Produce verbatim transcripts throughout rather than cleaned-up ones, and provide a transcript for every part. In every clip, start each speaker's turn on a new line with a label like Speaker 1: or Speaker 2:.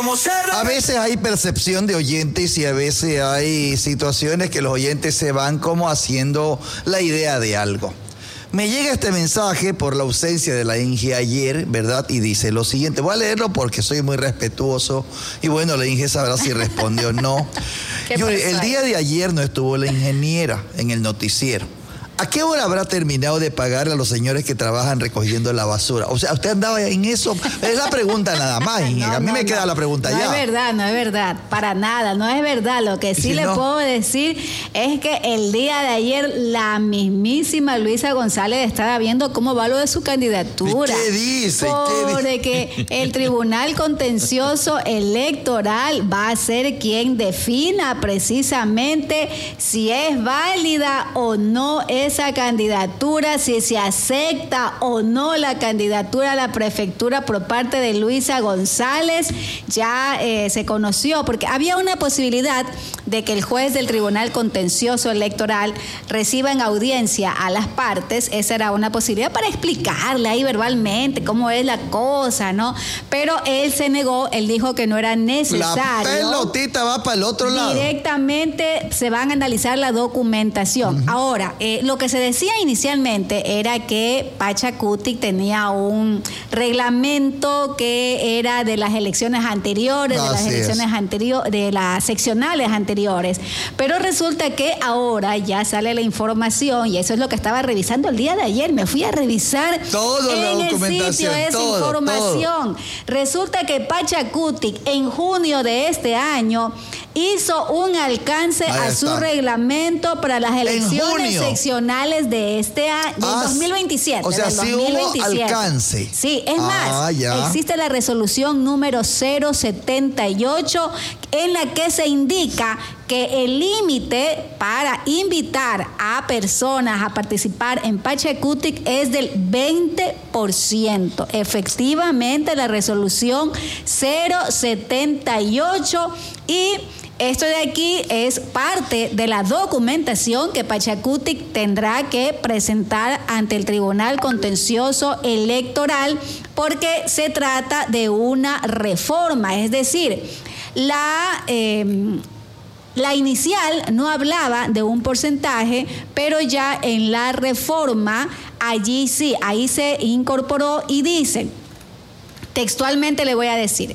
Speaker 1: A veces hay percepción de oyentes y a veces hay situaciones que los oyentes se van como haciendo la idea de algo. Me llega este mensaje por la ausencia de la Inge ayer, ¿verdad? Y dice lo siguiente, voy a leerlo porque soy muy respetuoso y bueno, la Inge sabrá si respondió o no. Yo, el día de ayer no estuvo la ingeniera en el noticiero. ¿A qué hora habrá terminado de pagarle a los señores que trabajan recogiendo la basura? O sea, ¿usted andaba en eso? Es la pregunta nada más, Inge.
Speaker 2: No,
Speaker 1: a mí
Speaker 2: no,
Speaker 1: me
Speaker 2: no.
Speaker 1: queda la pregunta
Speaker 2: no
Speaker 1: ya.
Speaker 2: No es verdad, no es verdad. Para nada, no es verdad. Lo que sí
Speaker 1: Si
Speaker 2: le
Speaker 1: no?
Speaker 2: puedo decir es que el día de ayer la mismísima Luisa González estaba viendo cómo va lo de su candidatura.
Speaker 1: ¿Qué dice?
Speaker 2: Porque
Speaker 1: ¿Qué dice?
Speaker 2: el Tribunal Contencioso Electoral va a ser quien defina precisamente si es válida o no esa candidatura. Si se acepta o no la candidatura a la prefectura por parte de Luisa González, ya eh, se conoció, porque había una posibilidad de que el juez del Tribunal Contencioso Electoral reciba en audiencia a las partes. Esa era una posibilidad para explicarle ahí verbalmente cómo es la cosa, ¿no? Pero él se negó, él dijo que no era necesario.
Speaker 1: La pelotita va para el otro lado.
Speaker 2: Directamente se van a analizar la documentación. Uh-huh. Ahora, eh, lo que se decía inicialmente Inicialmente era que Pachacuti tenía un reglamento que era de las elecciones anteriores, Así de las elecciones anteriores, de las seccionales anteriores. Pero resulta que ahora ya sale la información, y eso es lo que estaba revisando el día de ayer. Me fui a revisar
Speaker 1: todo
Speaker 2: en
Speaker 1: la documentación,
Speaker 2: el sitio esa
Speaker 1: todo,
Speaker 2: información.
Speaker 1: Todo.
Speaker 2: Resulta que Pachacuti en junio de este año hizo un alcance
Speaker 1: Ahí
Speaker 2: a su
Speaker 1: está.
Speaker 2: reglamento para las elecciones seccionales de este año, del
Speaker 1: ah,
Speaker 2: dos mil veintisiete.
Speaker 1: O sea,
Speaker 2: del
Speaker 1: sí
Speaker 2: dos mil
Speaker 1: hubo
Speaker 2: veintisiete.
Speaker 1: alcance.
Speaker 2: Sí, es
Speaker 1: ah,
Speaker 2: más,
Speaker 1: ya.
Speaker 2: existe la resolución número cero setenta y ocho en la que se indica que el límite para invitar a personas a participar en Pachacuti es del veinte por ciento. Efectivamente, la resolución cero setenta y ocho, y esto de aquí es parte de la documentación que Pachacuti tendrá que presentar ante el Tribunal Contencioso Electoral, porque se trata de una reforma, es decir, la... Eh, La inicial no hablaba de un porcentaje, pero ya en la reforma, allí sí, ahí se incorporó y dice, textualmente le voy a decir,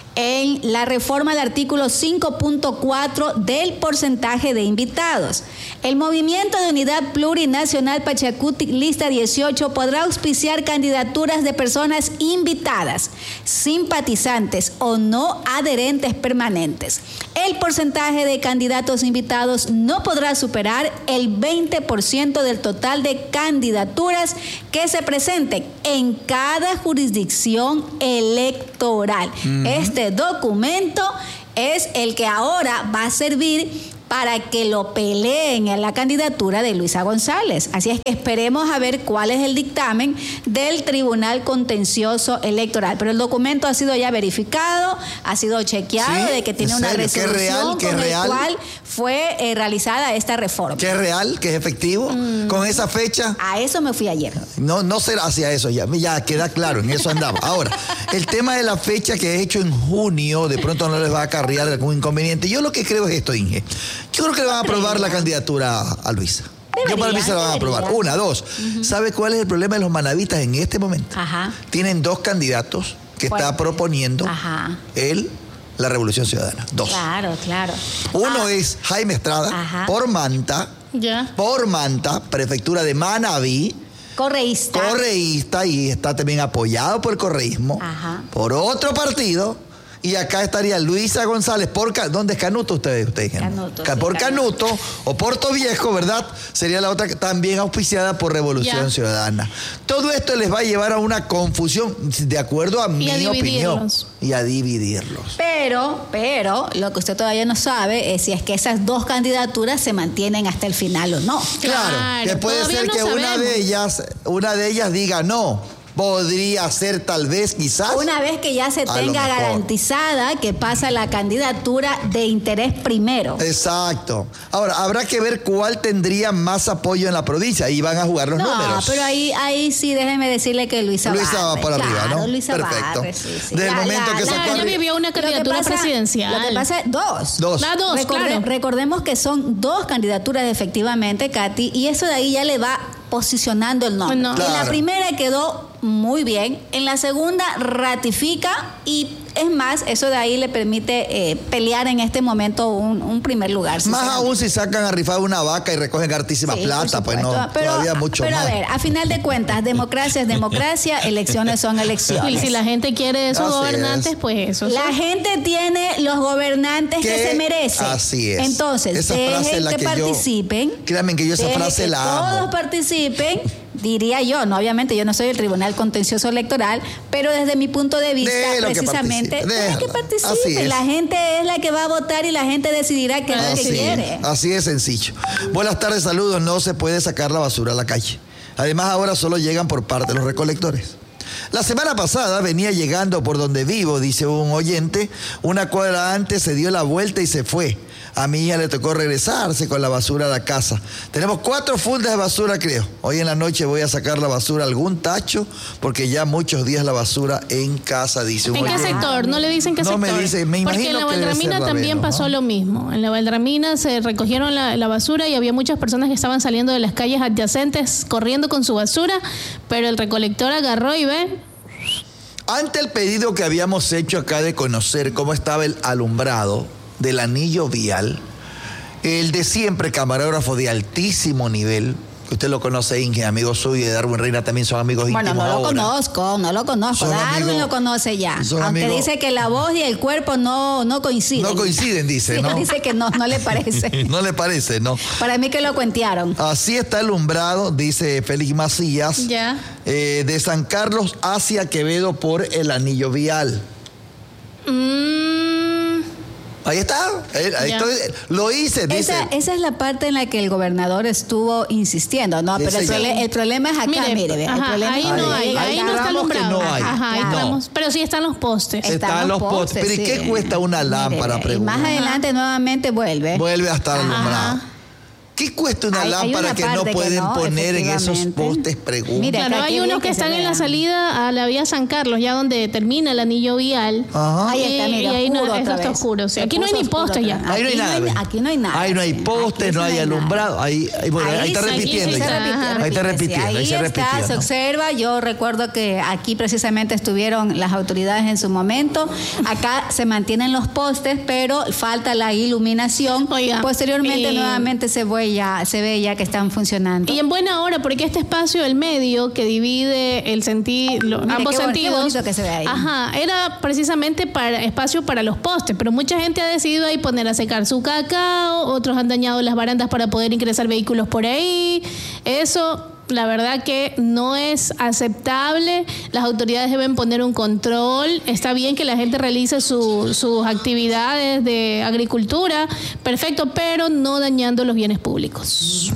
Speaker 2: en la reforma del artículo cinco punto cuatro del porcentaje de invitados. El Movimiento de Unidad Plurinacional Pachacuti Lista dieciocho podrá auspiciar candidaturas de personas invitadas, simpatizantes o no adherentes permanentes. El porcentaje de candidatos invitados no podrá superar el veinte por ciento del total de candidaturas que se presenten en cada jurisdicción electoral. Mm. Este documento es el que ahora va a servir para que lo peleen en la candidatura de Luisa González. Así es que esperemos a ver cuál es el dictamen del Tribunal Contencioso Electoral. Pero el documento ha sido ya verificado, ha sido chequeado, ¿sí? De que tiene una resolución
Speaker 1: ¿Qué real, qué
Speaker 2: con
Speaker 1: real?
Speaker 2: el cual fue eh, realizada esta reforma.
Speaker 1: ¿Qué es real? ¿Qué es efectivo? Mm. ¿Con esa fecha?
Speaker 2: A eso me fui ayer.
Speaker 1: No, no será hacia eso, ya, ya queda claro, en eso andaba. Ahora, el tema de la fecha que es hecho en junio, de pronto no les va a acarrear algún inconveniente. Yo lo que creo es esto, Inge. Yo creo que le van a aprobar la candidatura a Luisa. Debería, Yo para mí se la van a aprobar. Debería. Una, dos. Uh-huh. ¿Sabe cuál es el problema de los manavitas en este momento?
Speaker 2: Ajá.
Speaker 1: Tienen dos candidatos que Fuerte. está proponiendo Ajá. él, la Revolución Ciudadana. Dos.
Speaker 2: Claro, claro.
Speaker 1: Uno
Speaker 2: ah.
Speaker 1: es Jaime Estrada,
Speaker 2: Ajá.
Speaker 1: por Manta.
Speaker 2: Ya.
Speaker 1: Por Manta, prefectura de Manabí.
Speaker 2: Correísta.
Speaker 1: Correísta, y está también apoyado por el correísmo.
Speaker 2: Ajá.
Speaker 1: Por otro partido. Y acá estaría Luisa González, por ¿dónde es Canuto ustedes? Ustedes
Speaker 2: Canuto,
Speaker 1: por
Speaker 2: sí,
Speaker 1: Canuto, Canuto o Puerto Viejo, ¿verdad? Sería la otra, también auspiciada por Revolución ya. Ciudadana. Todo esto les va a llevar a una confusión, de acuerdo a y mi a opinión. Y a dividirlos.
Speaker 2: Pero, pero, lo que usted todavía no sabe es si es que esas dos candidaturas se mantienen hasta el final o no.
Speaker 1: Claro, claro que puede ser no que sabemos. una de ellas, una de ellas diga no. Podría ser tal vez, quizás.
Speaker 2: Una vez que ya se tenga garantizada que pasa la candidatura de interés primero.
Speaker 1: Exacto. Ahora, habrá que ver cuál tendría más apoyo en la provincia. Ahí van a jugar los
Speaker 2: no,
Speaker 1: números.
Speaker 2: No, pero ahí, ahí sí, déjeme decirle que Luisa Barres.
Speaker 1: Luisa va por arriba,
Speaker 2: claro,
Speaker 1: ¿no?
Speaker 2: Luisa
Speaker 1: Perfecto.
Speaker 2: Barres, sí, sí.
Speaker 1: Desde el
Speaker 2: la,
Speaker 1: momento
Speaker 2: la,
Speaker 1: que
Speaker 2: la,
Speaker 1: sacó...
Speaker 3: Ella vivió una candidatura
Speaker 2: lo pasa,
Speaker 3: presidencial.
Speaker 2: Lo que pasa es dos.
Speaker 1: Dos.
Speaker 3: La dos,
Speaker 2: Recorde,
Speaker 3: claro.
Speaker 2: Recordemos que son dos candidaturas efectivamente, Katy, y eso de ahí ya le va posicionando el nombre.
Speaker 3: No.
Speaker 1: Claro.
Speaker 2: En la primera quedó muy bien, en la segunda ratifica y es más, eso de ahí le permite eh, pelear en este momento un, un primer lugar.
Speaker 1: Más aún si sacan a rifar una vaca y recogen hartísima
Speaker 2: sí,
Speaker 1: plata, pues no,
Speaker 2: pero,
Speaker 1: todavía mucho
Speaker 2: pero
Speaker 1: más.
Speaker 2: Pero a ver, a final de cuentas, democracia es democracia, elecciones son elecciones.
Speaker 3: Y si la gente quiere esos
Speaker 1: Así
Speaker 3: gobernantes,
Speaker 1: es.
Speaker 3: pues eso.
Speaker 2: La
Speaker 3: sí.
Speaker 2: gente tiene los gobernantes que,
Speaker 1: Que
Speaker 2: se merece.
Speaker 1: así es.
Speaker 2: Entonces,
Speaker 1: Esa frase es
Speaker 2: dejen
Speaker 1: la
Speaker 2: que,
Speaker 1: que yo-
Speaker 2: participen.
Speaker 1: créanme que yo esa
Speaker 2: dejen
Speaker 1: frase
Speaker 2: que
Speaker 1: la amo.
Speaker 2: todos participen, diría yo, no, obviamente yo no soy el Tribunal Contencioso Electoral, pero desde mi punto de vista,
Speaker 1: Déjelo que
Speaker 2: precisamente,
Speaker 1: participe,
Speaker 2: dejen que
Speaker 1: déjala. Así
Speaker 2: participen.
Speaker 1: es.
Speaker 2: La gente es la que va a votar y la gente decidirá qué es lo que
Speaker 1: Así,
Speaker 2: quiere.
Speaker 1: así de sencillo. Buenas tardes, saludos. No se puede sacar la basura a la calle. Además, ahora solo llegan por parte de los recolectores. La semana pasada venía llegando por donde vivo, dice un oyente. Una cuadra antes se dio la vuelta y se fue. A mi hija le tocó regresarse con la basura a la casa. Tenemos cuatro fundas de basura, creo. Hoy en la noche voy a sacar la basura a algún tacho, porque ya muchos días la basura en casa, dice un
Speaker 3: ¿En qué
Speaker 1: oyente.
Speaker 3: sector? No le dicen qué
Speaker 1: No
Speaker 3: sector.
Speaker 1: me dice, me
Speaker 3: Porque en
Speaker 1: imagino
Speaker 3: la
Speaker 1: que debe
Speaker 3: Valdramina
Speaker 1: ser
Speaker 3: también
Speaker 1: Raveno,
Speaker 3: pasó
Speaker 1: ¿no?
Speaker 3: lo mismo. En la Valdramina se recogieron la, la basura y había muchas personas que estaban saliendo de las calles adyacentes corriendo con su basura, pero el recolector agarró y ve.
Speaker 1: Ante el pedido que habíamos hecho acá de conocer cómo estaba el alumbrado del anillo vial, el de siempre camarógrafo de altísimo nivel, que usted lo conoce, Inge, amigo suyo, y de Darwin Reina también son amigos
Speaker 2: Bueno,
Speaker 1: íntimos
Speaker 2: no lo
Speaker 1: ahora.
Speaker 2: conozco, no lo conozco.
Speaker 1: Son
Speaker 2: Darwin
Speaker 1: amigos-
Speaker 2: lo conoce ya.
Speaker 1: son
Speaker 2: Aunque
Speaker 1: amigos-
Speaker 2: dice que la voz y el cuerpo no, no coinciden.
Speaker 1: No coinciden, dice,
Speaker 2: Sí,
Speaker 1: ¿no?
Speaker 2: dice que no, no le parece.
Speaker 1: No le parece, ¿no?
Speaker 2: Para mí que lo cuentearon.
Speaker 1: Así está alumbrado, dice Félix Macías,
Speaker 3: Ya.
Speaker 1: eh, de San Carlos hacia Quevedo por el anillo vial.
Speaker 3: Mmm.
Speaker 1: Ahí está, eh, ahí
Speaker 3: Ya.
Speaker 1: estoy, lo hice, dice.
Speaker 2: Esa, esa es la parte en la que el gobernador estuvo insistiendo, ¿no? Pero el,
Speaker 1: Ese ya.
Speaker 2: prole- el problema es acá, mire,
Speaker 3: Mire,
Speaker 2: ve, el
Speaker 3: ajá,
Speaker 2: problema
Speaker 3: ahí
Speaker 2: es
Speaker 3: no
Speaker 2: que
Speaker 3: hay,
Speaker 2: llega
Speaker 3: ahí
Speaker 2: el
Speaker 3: no está
Speaker 2: carro.
Speaker 1: que
Speaker 3: alumbrado.
Speaker 1: no hay.
Speaker 3: Ajá, ahí
Speaker 2: No.
Speaker 3: estamos. Pero sí están los postes.
Speaker 2: Está-
Speaker 1: Están los postes. Pero ¿y qué
Speaker 2: sí.
Speaker 1: cuesta una
Speaker 2: Mire,
Speaker 1: lámpara?
Speaker 2: ve, y
Speaker 1: Pregunta.
Speaker 2: más adelante nuevamente vuelve.
Speaker 1: Vuelve a estar
Speaker 2: Ajá.
Speaker 1: alumbrado. ¿Qué cuesta una
Speaker 2: Hay- hay
Speaker 1: lámpara
Speaker 2: una
Speaker 1: que no
Speaker 2: parte que
Speaker 1: pueden
Speaker 2: no,
Speaker 1: poner en esos
Speaker 2: efectivamente.
Speaker 1: postes? Pregunta.
Speaker 2: Mira,
Speaker 3: Claro,
Speaker 2: acá
Speaker 3: hay
Speaker 2: qué
Speaker 3: unos
Speaker 2: bien
Speaker 3: que
Speaker 2: que se
Speaker 3: están en la
Speaker 2: vean.
Speaker 3: salida a la vía San Carlos, ya donde termina el anillo vial.
Speaker 1: Ajá.
Speaker 2: Ahí
Speaker 3: Y-
Speaker 2: está, mira,
Speaker 3: y ahí no-
Speaker 2: oscuro
Speaker 3: eso
Speaker 2: otra
Speaker 3: está
Speaker 2: vez.
Speaker 3: oscuro, sí.
Speaker 2: Se
Speaker 3: Aquí no hay
Speaker 2: puso
Speaker 3: ni
Speaker 2: oscuro
Speaker 3: postes
Speaker 2: otra
Speaker 3: ya.
Speaker 2: vez.
Speaker 1: Ahí no hay
Speaker 2: Aquí
Speaker 1: nada. ¿ves?
Speaker 2: Aquí no hay nada.
Speaker 1: Ahí no hay
Speaker 2: sí.
Speaker 1: postes,
Speaker 2: Aquí
Speaker 1: no
Speaker 2: sí
Speaker 1: hay
Speaker 2: nada.
Speaker 1: alumbrado. Ahí, ahí, bueno, ahí está
Speaker 2: sí,
Speaker 1: repitiendo.
Speaker 3: sí
Speaker 1: ya.
Speaker 3: se repite,
Speaker 1: Ahí está
Speaker 2: repite, sí.
Speaker 1: repitiendo. Ahí,
Speaker 2: Ahí
Speaker 1: se
Speaker 2: está,
Speaker 1: repitió.
Speaker 2: se
Speaker 1: ¿no?
Speaker 2: observa. Yo recuerdo que aquí precisamente estuvieron las autoridades en su momento. Acá se mantienen los postes, pero falta la iluminación.
Speaker 3: Oiga,
Speaker 2: Posteriormente
Speaker 3: y-
Speaker 2: nuevamente se ve ya, se ve ya que están funcionando.
Speaker 3: Y en buena hora, porque este espacio del medio que divide el sentido,
Speaker 2: Mire,
Speaker 3: ambos
Speaker 2: qué bon- qué
Speaker 3: sentidos,
Speaker 2: bonito que se ve ahí.
Speaker 3: ajá, era precisamente para espacio para los postes, pero mucha gente ha decidido ahí poner a secar su cacao, otros han dañado las barandas para poder ingresar vehículos por ahí. Eso, la verdad que no es aceptable. Las autoridades deben poner un control. Está bien que la gente realice su- sus actividades de agricultura, perfecto, pero no dañando los bienes públicos.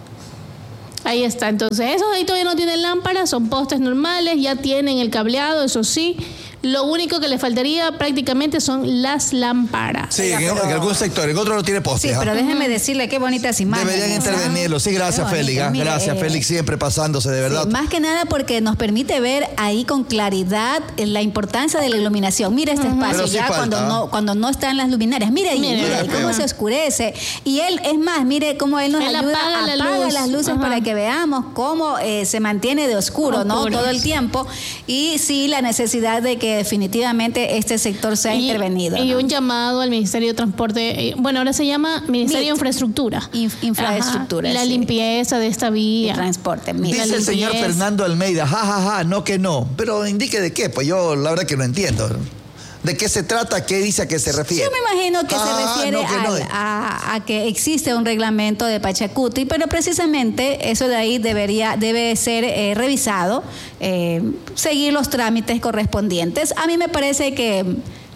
Speaker 3: Ahí está, entonces esos ahí todavía no tienen lámparas, son postes normales, ya tienen el cableado, eso sí. Lo único que le faltaría prácticamente son las lámparas.
Speaker 1: Sí, en, en algún sector, en otro no tiene
Speaker 2: Sí,
Speaker 1: postes. ¿ah?
Speaker 2: pero déjeme decirle qué bonitas imágenes.
Speaker 1: Deberían
Speaker 2: ¿no?
Speaker 1: intervenirlo. Sí, gracias,
Speaker 2: Qué
Speaker 1: Félix.
Speaker 2: bonito.
Speaker 1: ¿ah?
Speaker 2: Mire,
Speaker 1: Gracias,
Speaker 2: eh,
Speaker 1: Félix, siempre pasándose, de verdad.
Speaker 2: Sí, más que nada porque nos permite ver ahí con claridad la importancia de la iluminación. Mira este espacio
Speaker 1: Pero sí
Speaker 2: ya
Speaker 1: falta,
Speaker 2: cuando
Speaker 1: ¿ah?
Speaker 2: no cuando no están las luminarias. Mire ahí,
Speaker 3: Mire,
Speaker 2: mire ahí
Speaker 1: mira,
Speaker 2: cómo
Speaker 1: feo.
Speaker 2: se oscurece. Y él, es más, mire cómo él nos
Speaker 3: Él
Speaker 2: ayuda
Speaker 3: apaga
Speaker 2: a
Speaker 3: la
Speaker 2: apagar
Speaker 3: luz.
Speaker 2: las luces
Speaker 3: Ajá.
Speaker 2: para que veamos cómo eh, se mantiene de oscuro, ¿no?
Speaker 3: Oscuro.
Speaker 2: Todo el tiempo. Y sí, la necesidad de que definitivamente este sector sea
Speaker 3: Y-
Speaker 2: intervenido.
Speaker 3: Y
Speaker 2: ¿no?
Speaker 3: un llamado al Ministerio de Transporte, eh, bueno, ahora se llama Ministerio de
Speaker 2: M I T.
Speaker 3: Infraestructura.
Speaker 2: Inf- infraestructura,
Speaker 3: Ajá, la
Speaker 2: sí.
Speaker 3: limpieza de esta
Speaker 2: Y
Speaker 3: vía.
Speaker 2: transporte. Mira.
Speaker 1: Dice el señor
Speaker 3: limpieza.
Speaker 1: Fernando Almeida, ja, ja, ja, no que no. Pero indique de qué, pues yo la verdad que no entiendo. ¿De qué se trata? ¿Qué dice a qué se refiere?
Speaker 2: Yo me imagino que
Speaker 1: Ah,
Speaker 2: se refiere
Speaker 1: no, que no.
Speaker 2: al- a, a que existe un reglamento de Pachacuti, pero precisamente eso de ahí debería debe ser eh, revisado, eh, seguir los trámites correspondientes. A mí me parece que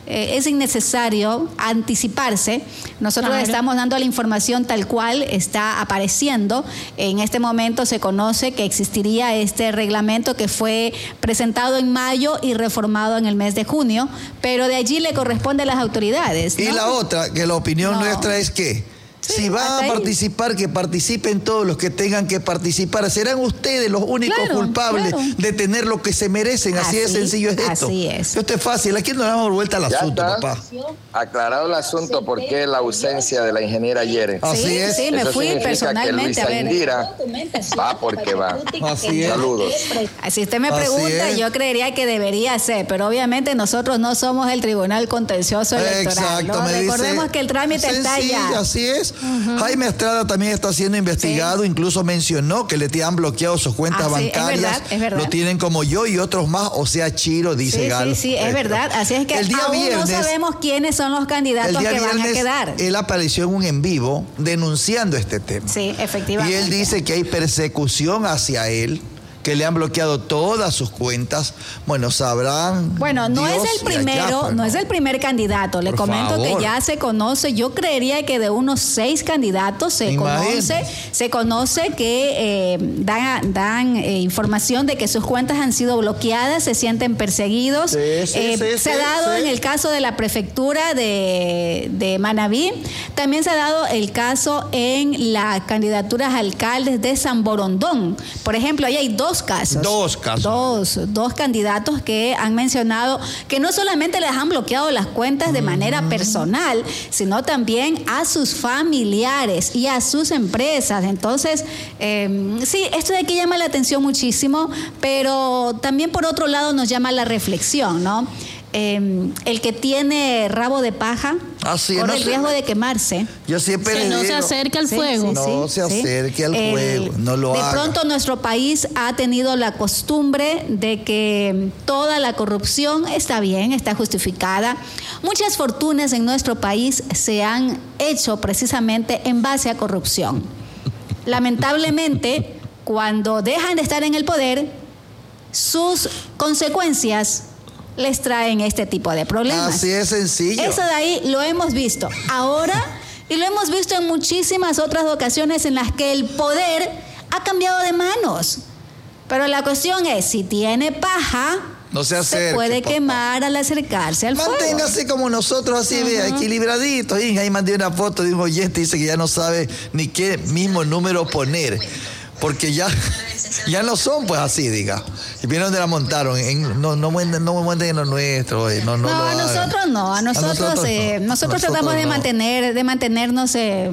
Speaker 2: eh, es innecesario anticiparse. Nosotros
Speaker 3: Claro.
Speaker 2: estamos dando la información tal cual está apareciendo. En este momento se conoce que existiría este reglamento que fue presentado en mayo y reformado en el mes de junio, pero de allí le corresponde a las autoridades, ¿no?
Speaker 1: Y la otra, que la opinión
Speaker 2: No.
Speaker 1: nuestra es que
Speaker 2: Sí,
Speaker 1: si van
Speaker 2: hasta
Speaker 1: a
Speaker 2: ahí.
Speaker 1: participar, que participen todos los que tengan que participar. Serán ustedes los únicos
Speaker 2: Claro,
Speaker 1: culpables
Speaker 2: claro.
Speaker 1: de tener lo que se merecen. Así, de
Speaker 2: Así,
Speaker 1: sencillo es esto.
Speaker 2: así es.
Speaker 1: Esto es fácil. Aquí no le damos vuelta al
Speaker 4: Ya
Speaker 1: asunto,
Speaker 4: está.
Speaker 1: papá.
Speaker 4: Aclarado el asunto, ¿por qué la ausencia de la ingeniera Yere?
Speaker 1: Así
Speaker 2: sí,
Speaker 1: es.
Speaker 2: sí, me
Speaker 4: Eso
Speaker 2: fui
Speaker 4: significa
Speaker 2: personalmente a
Speaker 4: que
Speaker 2: ver.
Speaker 4: Luisa Indira va porque va.
Speaker 1: Así es.
Speaker 4: Saludos.
Speaker 2: Si usted me
Speaker 1: Así
Speaker 2: pregunta,
Speaker 1: es.
Speaker 2: yo creería que debería ser, pero obviamente nosotros no somos el Tribunal Contencioso Electoral.
Speaker 1: Exacto,
Speaker 2: ¿no?
Speaker 1: me dice.
Speaker 2: Recordemos que el trámite está
Speaker 1: Sencillo,
Speaker 2: allá.
Speaker 1: así es. Jaime Estrada también está siendo investigado, incluso mencionó que le han bloqueado sus cuentas
Speaker 2: Ah, sí, es
Speaker 1: bancarias.
Speaker 2: verdad, es verdad.
Speaker 1: Lo tienen como yo y otros más, o sea, Chiro, dice
Speaker 2: Sí,
Speaker 1: Galo.
Speaker 2: sí, sí, es verdad. Así es que
Speaker 1: El día
Speaker 2: aún
Speaker 1: viernes-
Speaker 2: no sabemos quiénes son los
Speaker 1: El
Speaker 2: candidatos
Speaker 1: día
Speaker 2: que van a
Speaker 1: viernes,
Speaker 2: quedar.
Speaker 1: él apareció en un en vivo denunciando este tema.
Speaker 2: Sí,
Speaker 1: Y
Speaker 2: efectivamente.
Speaker 1: él dice que hay persecución hacia él, que le han bloqueado todas sus cuentas. Bueno, sabrán.
Speaker 2: Bueno, no
Speaker 1: Dios
Speaker 2: es el
Speaker 1: y allá,
Speaker 2: primero,
Speaker 1: pues,
Speaker 2: no es el primer candidato. Le
Speaker 1: Por
Speaker 2: comento
Speaker 1: favor.
Speaker 2: que ya se conoce, yo creería que de unos seis candidatos se
Speaker 1: Imagínate.
Speaker 2: conoce, se conoce que eh, dan, dan eh, información de que sus cuentas han sido bloqueadas, se sienten perseguidos.
Speaker 1: Sí, sí,
Speaker 2: Eh,
Speaker 1: sí,
Speaker 2: se
Speaker 1: sí,
Speaker 2: ha dado
Speaker 1: sí.
Speaker 2: en el caso de la prefectura de, de Manabí, también se ha dado el caso en las candidaturas a alcaldes de San Borondón. Por ejemplo, ahí hay dos casos.
Speaker 1: Dos casos.
Speaker 2: Dos, dos candidatos que han mencionado que no solamente les han bloqueado las cuentas de manera
Speaker 1: Mm.
Speaker 2: personal, sino también a sus familiares y a sus empresas. Entonces, eh, sí, esto de aquí llama la atención muchísimo, pero también por otro lado nos llama la reflexión, ¿no? Eh, el que tiene rabo de paja
Speaker 1: Así es,
Speaker 2: corre
Speaker 1: no
Speaker 2: el
Speaker 1: sé.
Speaker 2: riesgo de quemarse.
Speaker 1: Yo siempre
Speaker 3: Que
Speaker 1: le
Speaker 3: no se
Speaker 1: digo,
Speaker 3: acerque al
Speaker 2: Sí,
Speaker 3: fuego.
Speaker 2: sí,
Speaker 1: No se acerque al fuego, no lo
Speaker 2: de
Speaker 1: haga.
Speaker 2: pronto nuestro país ha tenido la costumbre de que toda la corrupción está bien, está justificada. Muchas fortunas en nuestro país se han hecho precisamente en base a corrupción. Lamentablemente, cuando dejan de estar en el poder, sus consecuencias les traen este tipo de problemas.
Speaker 1: Así es sencillo.
Speaker 2: Eso de ahí lo hemos visto ahora y lo hemos visto en muchísimas otras ocasiones en las que el poder ha cambiado de manos. Pero la cuestión es, si tiene paja,
Speaker 1: No se acerque,
Speaker 2: puede
Speaker 1: papá.
Speaker 2: quemar al acercarse al fuego.
Speaker 1: Manténgase como nosotros, así, vea, equilibraditos. Y ahí mandé una foto de un oyente, dice que ya no sabe ni qué mismo número poner. Porque ya, ya no son pues así, diga. Y vieron donde la montaron. En, no, no, muenten- no muenten en lo nuestro. eh, No, no,
Speaker 2: No,
Speaker 1: lo
Speaker 2: a
Speaker 1: hagan.
Speaker 2: nosotros no, a nosotros,
Speaker 1: nosotros
Speaker 2: eh,
Speaker 1: no.
Speaker 2: nosotros
Speaker 1: A
Speaker 2: tratamos de
Speaker 1: no.
Speaker 2: mantener, de mantenernos eh,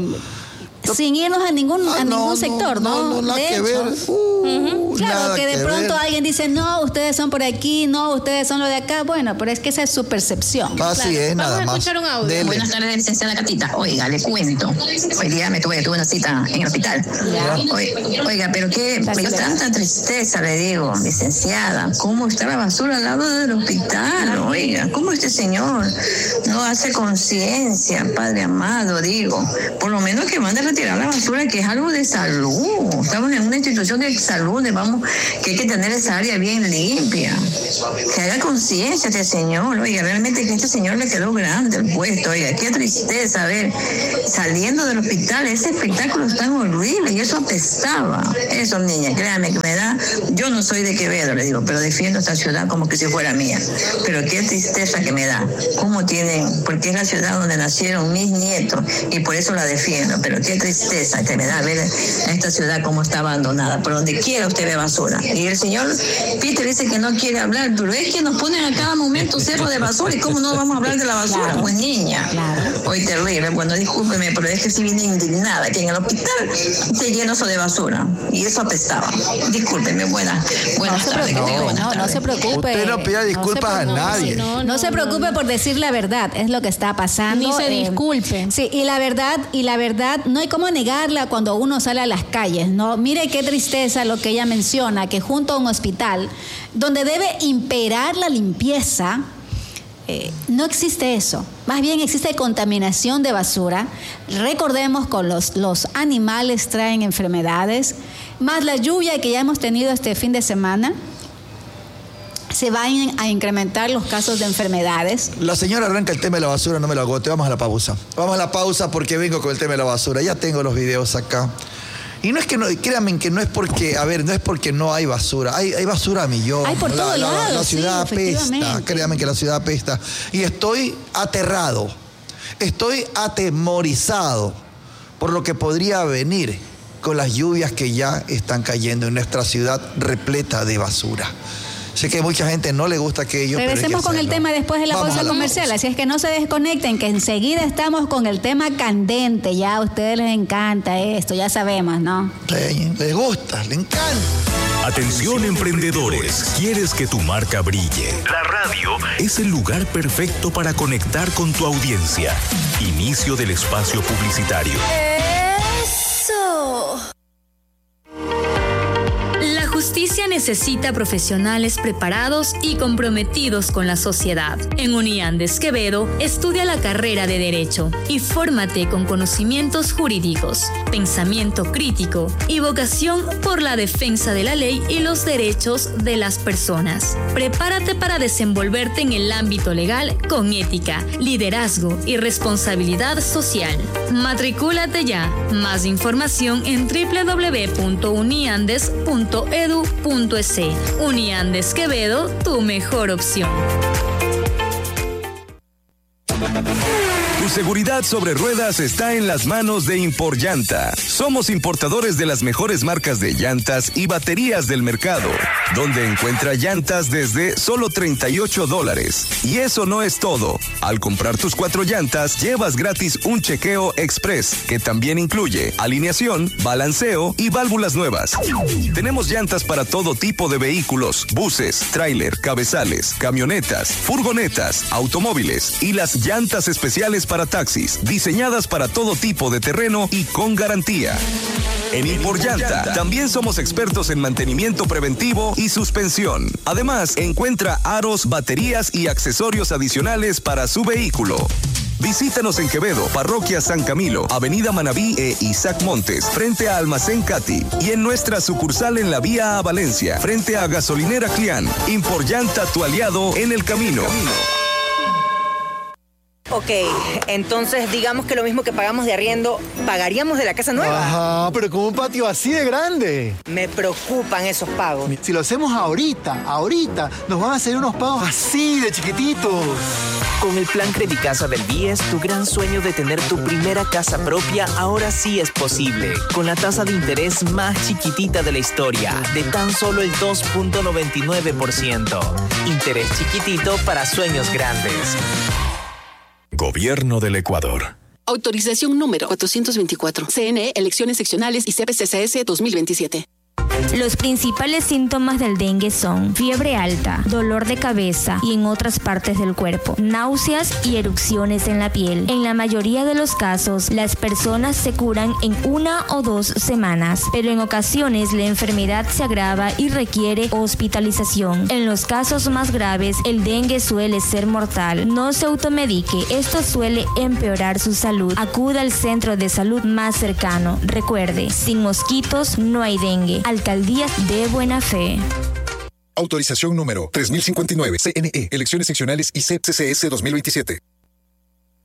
Speaker 2: sin irnos a ningún,
Speaker 1: Ah,
Speaker 2: a
Speaker 1: no,
Speaker 2: ningún
Speaker 1: no,
Speaker 2: sector, ¿no?
Speaker 1: No, no, nada
Speaker 2: De
Speaker 1: que
Speaker 2: hecho,
Speaker 1: ver. Uh,
Speaker 2: claro,
Speaker 1: nada
Speaker 2: que de
Speaker 1: que
Speaker 2: pronto
Speaker 1: ver.
Speaker 2: alguien dice, no, ustedes son por aquí, no, ustedes son lo de acá. Bueno, pero es que esa es su percepción.
Speaker 1: Así
Speaker 3: Claro.
Speaker 1: es,
Speaker 3: Vamos
Speaker 1: nada
Speaker 3: a
Speaker 1: más.
Speaker 3: escuchar un audio.
Speaker 1: Dele.
Speaker 5: Buenas tardes, licenciada Catita. Oiga, le cuento. Hoy día me tuve, tuve una cita en el hospital.
Speaker 2: Ya.
Speaker 5: Oiga, oiga, pero qué, me dio tanta tristeza, le digo, licenciada. ¿Cómo está la basura al lado del hospital? Oiga, ¿cómo este señor no hace conciencia, Padre amado? Digo, por lo menos que mande a retirar la basura, que es algo de salud. Estamos en una institución de salud, donde vamos, que hay que tener esa área bien limpia. Que haga conciencia este señor. Oiga, realmente que este señor le quedó grande el puesto. Oiga, qué tristeza ver saliendo del hospital ese espectáculo tan horrible, y eso apestaba. Eso, niña, créame que me da. Yo no soy de Quevedo, le digo, pero defiendo esta ciudad como que si fuera mía. Pero qué tristeza que me da. Cómo tienen, porque es la ciudad donde nacieron mis nietos y por eso la defiendo. Pero qué tristeza que me da ver a esta ciudad como está abandonada. Por donde quiera usted ve basura. Y el señor Peter dice que no quiere hablar, pero es que nos ponen a cada momento cerro de basura. ¿Y cómo no vamos a hablar de la basura?
Speaker 2: Claro.
Speaker 5: Pues niña,
Speaker 2: Claro.
Speaker 5: hoy terrible. Bueno, discúlpeme, pero es que sí vine indignada que en el hospital esté lleno eso de basura. Y eso apestaba. Discúlpeme, buenas,
Speaker 2: No
Speaker 5: buenas
Speaker 2: se
Speaker 5: tardes. que tenga
Speaker 2: preocupe,
Speaker 5: buenas
Speaker 2: no, no
Speaker 5: tardes.
Speaker 2: se preocupe.
Speaker 1: Usted no pida
Speaker 2: se
Speaker 1: disculpas a
Speaker 2: preocupe.
Speaker 1: nadie.
Speaker 3: No,
Speaker 2: No,
Speaker 3: no,
Speaker 2: se
Speaker 3: no,
Speaker 2: preocupe
Speaker 3: no.
Speaker 2: por decir la verdad, es lo que está pasando.
Speaker 3: Ni se
Speaker 2: Eh,
Speaker 3: disculpe.
Speaker 2: Sí, y la verdad, y la verdad, no hay cómo negarla cuando uno sale a las calles, ¿no? Mire qué tristeza lo que ella menciona, que junto a un hospital donde debe imperar la limpieza, eh, no existe eso. Más bien existe contaminación de basura. Recordemos que los, los animales traen enfermedades, más la lluvia que ya hemos tenido este fin de semana. se van a incrementar los casos de enfermedades.
Speaker 1: La señora arranca el tema de la basura, no me lo agote. Vamos a la pausa. Vamos a la pausa porque vengo con el tema de la basura. Ya tengo los videos acá. Y no es que no, créanme que no es porque, a ver, no es porque no hay basura. Hay, hay basura a millón.
Speaker 2: Hay por
Speaker 1: la,
Speaker 2: todos
Speaker 1: la,
Speaker 2: lados,
Speaker 1: la ciudad
Speaker 2: sí,
Speaker 1: apesta. Créanme que la ciudad apesta. Y estoy aterrado. Estoy atemorizado por lo que podría venir con las lluvias que ya están cayendo en nuestra ciudad repleta de basura. Sé que a mucha gente no le gusta aquello.
Speaker 2: Regresemos con el tema después de la
Speaker 1: Vamos
Speaker 2: pausa
Speaker 1: la
Speaker 2: comercial,
Speaker 1: pausa.
Speaker 2: así es que no se desconecten, que enseguida estamos con el tema candente. Ya a ustedes les encanta esto, ya sabemos, ¿no?
Speaker 1: Les, les gusta, les encanta.
Speaker 6: Atención emprendedores, ¿quieres que tu marca brille? La radio es el lugar perfecto para conectar con tu audiencia. Inicio del espacio publicitario.
Speaker 7: ¡Eso! La justicia necesita profesionales preparados y comprometidos con la sociedad. En Uniandes Quevedo, estudia la carrera de Derecho y fórmate con conocimientos jurídicos, pensamiento crítico y vocación por la defensa de la ley y los derechos de las personas. Prepárate para desenvolverte en el ámbito legal con ética, liderazgo y responsabilidad social. Matricúlate ya. Más información en doble u doble u doble u punto uniandes punto edu punto es. Uniandes Quevedo, tu mejor opción.
Speaker 6: Tu seguridad sobre ruedas está en las manos de Imporllanta. Somos importadores de las mejores marcas de llantas y baterías del mercado, donde encuentra llantas desde solo treinta y ocho dólares. Y eso no es todo. Al comprar tus cuatro llantas, llevas gratis un chequeo express, que también incluye alineación, balanceo y válvulas nuevas. Tenemos llantas para todo tipo de vehículos, buses, tráiler, cabezales, camionetas, furgonetas, automóviles y las llantas especiales para taxis, diseñadas para todo tipo de terreno y con garantía. En Imporllanta también somos expertos en mantenimiento preventivo y suspensión. Además, encuentra aros, baterías y accesorios adicionales para su vehículo. Visítanos en Quevedo, Parroquia San Camilo, Avenida Manabí e Isaac Montes, frente a Almacén Cati, y en nuestra sucursal en la vía a Valencia, frente a Gasolinera Clián. Imporllanta, tu aliado en el camino.
Speaker 8: Ok, entonces digamos que lo mismo que pagamos de arriendo, ¿pagaríamos de la casa nueva?
Speaker 9: Ajá, pero con un patio así de grande.
Speaker 8: Me preocupan esos pagos.
Speaker 9: Si lo hacemos ahorita, ahorita, nos van a hacer unos pagos así de chiquititos.
Speaker 10: Con el plan Credicasa del B I E S, tu gran sueño de tener tu primera casa propia ahora sí es posible. Con la tasa de interés más chiquitita de la historia, de tan solo el dos punto noventa y nueve por ciento. Interés chiquitito para sueños grandes.
Speaker 6: Gobierno del Ecuador.
Speaker 11: Autorización número cuatrocientos veinticuatro. C N E, elecciones seccionales y C P C C S dos mil veintisiete.
Speaker 12: Los principales síntomas del dengue son fiebre alta, dolor de cabeza y en otras partes del cuerpo, náuseas y erupciones en la piel. En la mayoría de los casos, las personas se curan en una o dos semanas, pero en ocasiones la enfermedad se agrava y requiere hospitalización. En los casos más graves, el dengue suele ser mortal. No se automedique, esto suele empeorar su salud. Acuda al centro de salud más cercano. Recuerde, sin mosquitos no hay dengue. Alcaldía de Buena Fe.
Speaker 13: Autorización número tres mil cincuenta y nueve. C N E, elecciones seccionales y C P C C S dos mil veintisiete.